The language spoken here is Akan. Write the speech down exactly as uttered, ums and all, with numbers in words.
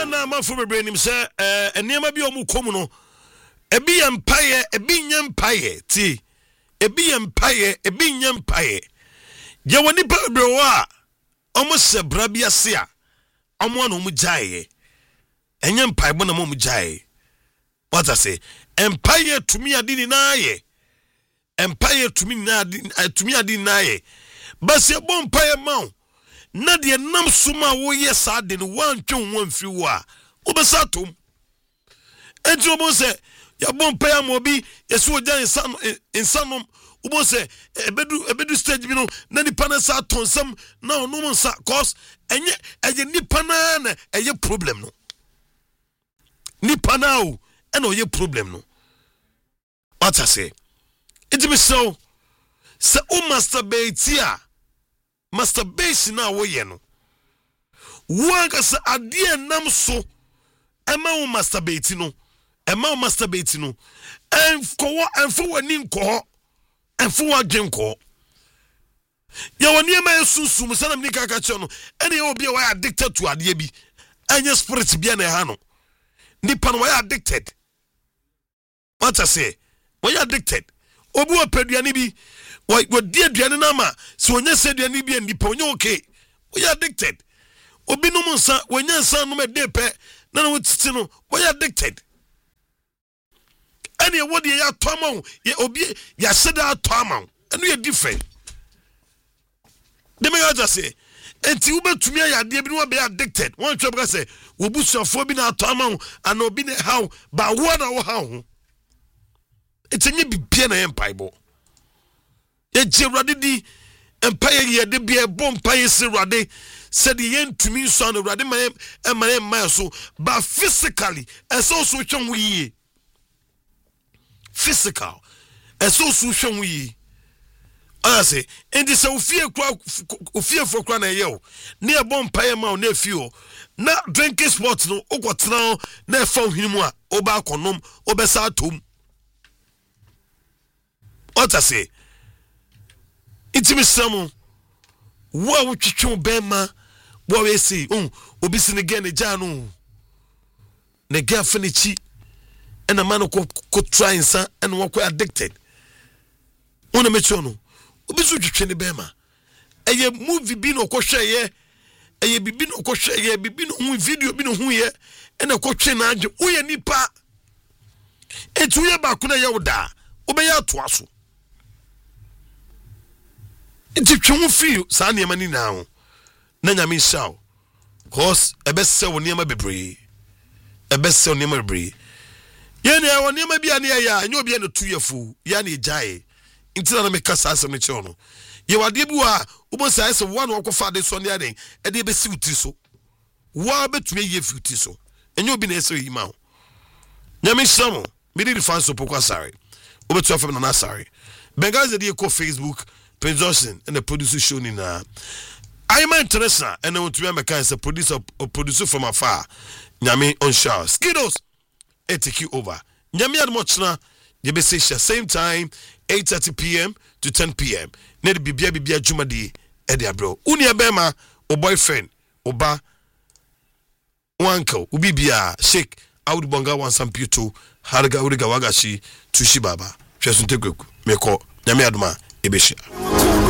na ma for bebre nim say eh enema bi omu komu no ebi ye mpaye ebi nya mpaye ti ebi ye mpaye ebi nya mpaye je woni bebre wa omo se bra bia se a omo na omu jaaye enye mpaye bo na omu jaaye what I say empire to me adini na ye empire to me na to me adini na ye basi e bon empire ma na de nam suma wo ye sa de no wan twon wan firi wo a obesa tom enti obo se ya bon empire mo bi yeso oja insan insanom obo se ebedu ebedu stage bi no na nipa na sa tonsam na onum nsa cause enye eye nipa na na eye problem no nipa na o and no ye problem no what I say it be so se o masturbate ya masturbation na wo ye no wo ka se ade nam so e ma wo masturbate no e ma wo masturbate no en ko wo en fo wani nko en fo wa dwen ko ya woni e ma susum se na mnika ka che no ene ye obi wa addicted to ade bi anya spirit bia na ha no nipa no wa addicted. What I say? Why addicted? Obu opeduane bi, why di aduane na ma, so onye se aduane bi nipa onye okay. Why addicted? Obi no monsa, onye nsa no me de pe, na no titi no, why addicted? Any what ye ya toama, ye obi ya seda toama, and we are different. The me just say, enti ube to me ya de bi no be addicted. One chop say, obu sofo bi na toama and obi ne how, ba wo na wo how. It's a new bibia na empire bo. Ye Rade di empire ye de bia bon paye se Rade said the yen to me son Rade my and my my so but physically as also chon we physical as also chon we I say and this ofia kwa ofia for kwa na ye o na bon paye ma o na fio na drinking sports no okwotena na fa hinimu a oba konom obesa atom. What I say? It's me some what would you bema? What we say? Oh, obisini again a janu. Ne girlfriend and a man who could try and and walk addicted. One me chono. Obisu twetwe ne bema. Eye movie bi no ko hwe ye. Eye bibi no ko hwe ye, bibi no hu video bi no hu ye. E na ko twe na age. Uye nipa. Etu ye ba ko na ye woda. Obeya to aso. Inti twemu feel sa niema ni na ho na nyame shaw cause ebese wo niema bebre ebese wo niema bebre ye ne wo niema bia ne ya anyo bia no tuyefu ya ne jae inti na me kasa asem ne che no ye wade bi wa ubo sai se wo na okofa de so ne ya den e de besi uti so wo betumi ye futi so enyo bi na eso yi ma ho nyame shaw me di fan so pokwa sare obetu afem na na sare bengaze de ko Facebook Prince Johnson and the producer show in uh I'm international and I want to be a mechanic a producer or producer from afar. Nyame on show. Skidos it take you over. Nyame ad much na you be say same time eight thirty p.m. to ten p.m. Need bibia bibia jumadi edia bro. Unia bema o boyfriend oba uncle ubibia shake out bonga wan some puto harga uriga wagashi tushi baba. Chesunte kweku meko nyame aduma ebesha.